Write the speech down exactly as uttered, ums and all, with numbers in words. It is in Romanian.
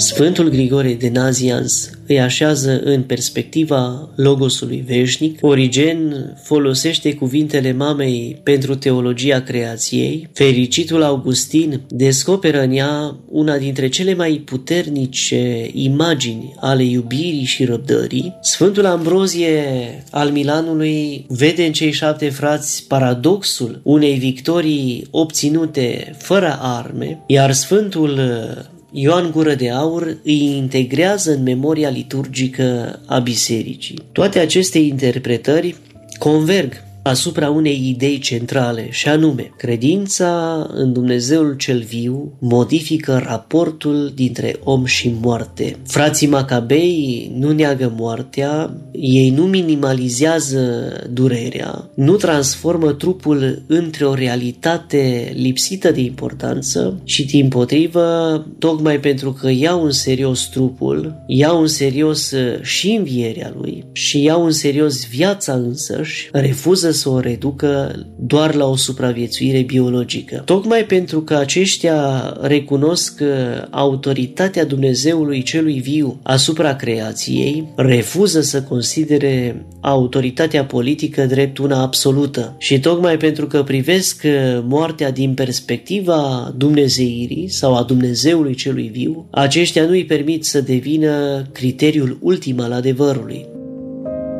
Sfântul Grigore de Nazianz îi așează în perspectiva logosului veșnic. Origen folosește cuvintele mamei pentru teologia creației. Fericitul Augustin descoperă în ea una dintre cele mai puternice imagini ale iubirii și răbdării. Sfântul Ambrozie al Milanului vede în cei șapte frați paradoxul unei victorii obținute fără arme, iar Sfântul Ioan Gură de Aur îi integrează în memoria liturgică a bisericii. Toate aceste interpretări converg asupra unei idei centrale, și anume, credința în Dumnezeul cel viu modifică raportul dintre om și moarte. Frații Macabei nu neagă moartea, ei nu minimalizează durerea, nu transformă trupul într-o realitate lipsită de importanță, și dimpotrivă, tocmai pentru că iau în serios trupul, iau în serios și învierea lui și iau în serios viața însăși, refuză să o reducă doar la o supraviețuire biologică. Tocmai pentru că aceștia recunosc autoritatea Dumnezeului celui viu asupra creației, refuză să considere autoritatea politică drept una absolută. Și tocmai pentru că privesc moartea din perspectiva dumnezeirii sau a Dumnezeului celui viu, aceștia nu îi permit să devină criteriul ultim al adevărului.